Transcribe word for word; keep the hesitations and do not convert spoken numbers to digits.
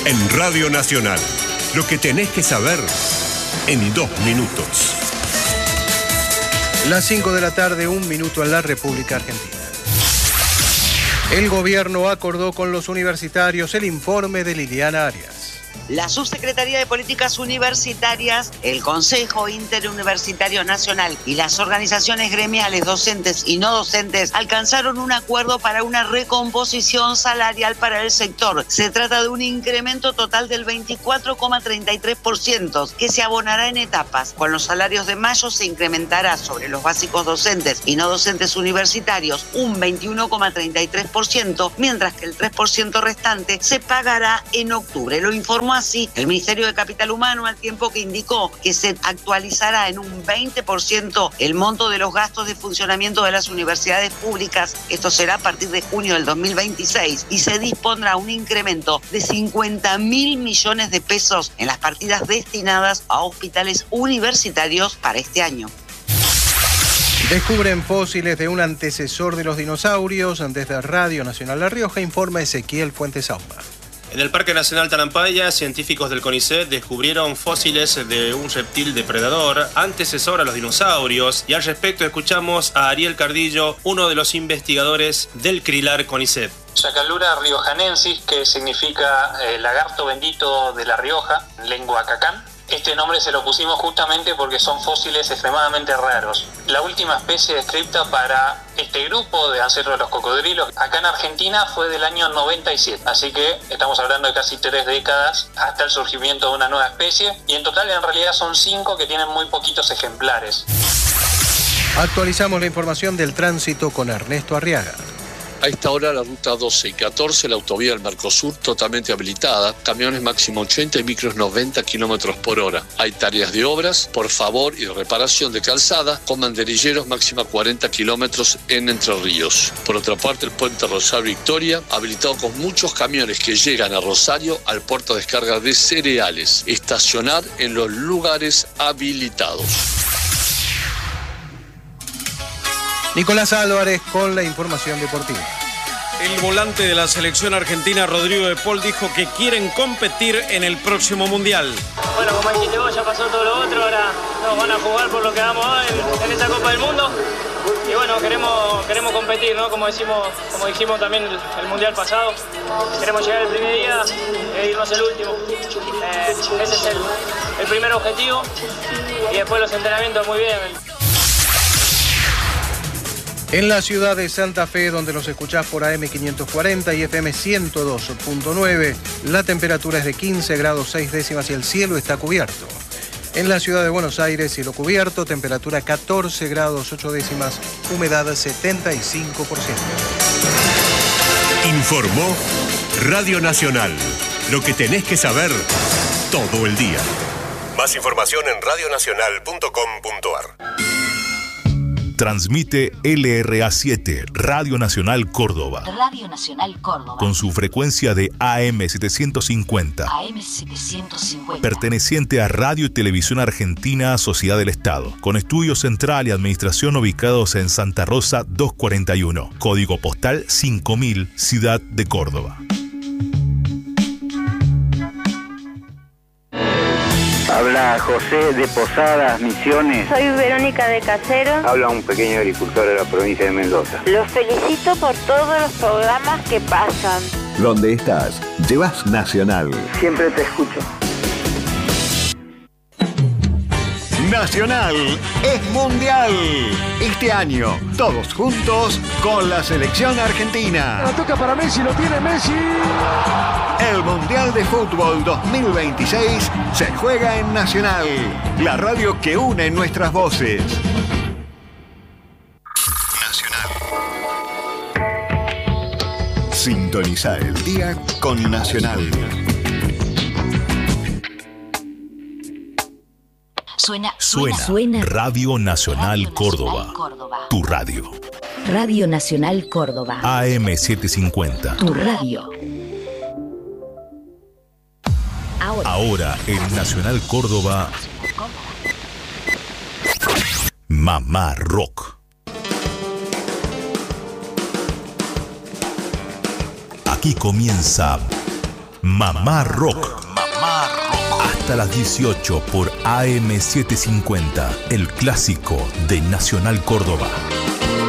En Radio Nacional, lo que tenés que saber en dos minutos. Las cinco de la tarde, un minuto en la República Argentina. El gobierno acordó con los universitarios el informe de Liliana Arias. La Subsecretaría de Políticas Universitarias, el Consejo Interuniversitario Nacional y las organizaciones gremiales docentes y no docentes alcanzaron un acuerdo para una recomposición salarial para el sector. Se trata de un incremento total del veinticuatro coma treinta y tres por ciento que se abonará en etapas. Con los salarios de mayo se incrementará sobre los básicos docentes y no docentes universitarios un veintiuno coma treinta y tres por ciento, mientras que el tres por ciento restante se pagará en octubre. Lo informó así el Ministerio de Capital Humano, al tiempo que indicó que se actualizará en un veinte por ciento el monto de los gastos de funcionamiento de las universidades públicas. Esto será a partir de junio del dos mil veintiséis y se dispondrá un incremento de cincuenta mil millones de pesos en las partidas destinadas a hospitales universitarios para este año. Descubren fósiles de un antecesor de los dinosaurios. Desde Radio Nacional La Rioja informa Ezequiel Fuentesauma. En el Parque Nacional Talampaya, científicos del CONICET descubrieron fósiles de un reptil depredador antecesor a los dinosaurios, y al respecto escuchamos a Ariel Cardillo, uno de los investigadores del CRILAR CONICET. Chacalura riojanensis, que significa eh, lagarto bendito de La Rioja, en lengua cacán. Este nombre se lo pusimos justamente porque son fósiles extremadamente raros. La última especie descrita para este grupo de ancestros de los cocodrilos acá en Argentina fue del año noventa y siete, así que estamos hablando de casi tres décadas hasta el surgimiento de una nueva especie, y en total en realidad son cinco que tienen muy poquitos ejemplares. Actualizamos la información del tránsito con Ernesto Arriaga. A esta hora la ruta doce y catorce, la autovía del Mercosur totalmente habilitada, camiones máximo ochenta y micros noventa kilómetros por hora. Hay tareas de obras, por favor, y reparación de calzada, con banderilleros máxima cuarenta kilómetros en Entre Ríos. Por otra parte, el puente Rosario Victoria, habilitado con muchos camiones que llegan a Rosario al puerto de descarga de cereales. Estacionar en los lugares habilitados. Nicolás Álvarez con la información deportiva. El volante de la selección argentina, Rodrigo de Paul, dijo que quieren competir en el próximo Mundial. Bueno, como dijiste vos, ya pasó todo lo otro, ahora nos van a jugar por lo que hagamos hoy en, en esta Copa del Mundo. Y bueno, queremos, queremos competir, ¿no? Como decimos, como dijimos también el, el Mundial pasado. Queremos llegar el primer día e irnos el último. Eh, ese es el, el primer objetivo. Y después los entrenamientos muy bien. En la ciudad de Santa Fe, donde nos escuchás por A M quinientos cuarenta y F M ciento dos punto nueve, la temperatura es de quince grados seis décimas y el cielo está cubierto. En la ciudad de Buenos Aires, cielo cubierto, temperatura catorce grados ocho décimas, humedad setenta y cinco por ciento. Informó Radio Nacional. Lo que tenés que saber todo el día. Más información en radio nacional punto com punto a r. Transmite L R A siete, Radio Nacional Córdoba. Radio Nacional Córdoba. Con su frecuencia de A M setecientos cincuenta. A M setecientos cincuenta. Perteneciente a Radio y Televisión Argentina, Sociedad del Estado. Con estudio central y administración ubicados en Santa Rosa doscientos cuarenta y uno. Código postal cinco mil, Ciudad de Córdoba. Habla José de Posadas, Misiones. Soy Verónica de Casero. Habla un pequeño agricultor de la provincia de Mendoza. Los felicito por todos los programas que pasan. Donde estás, llevas Nacional. Siempre te escucho. Nacional es mundial. Este año, todos juntos con la selección argentina. La toca para Messi, lo tiene Messi. El Mundial de Fútbol dos mil veintiséis se juega en Nacional, la radio que une nuestras voces. Nacional. Sintoniza el día con Nacional. Suena, suena, suena. Radio Nacional, Radio Córdoba. Nacional Córdoba. Tu radio. Radio Nacional Córdoba. A M setecientos cincuenta. Tu radio. Ahora, Ahora en Nacional Córdoba. Mamá Rock. Aquí comienza Mamá Rock. Mamá Rock. Hasta las dieciocho por A M setecientos cincuenta, el clásico de Nacional Córdoba.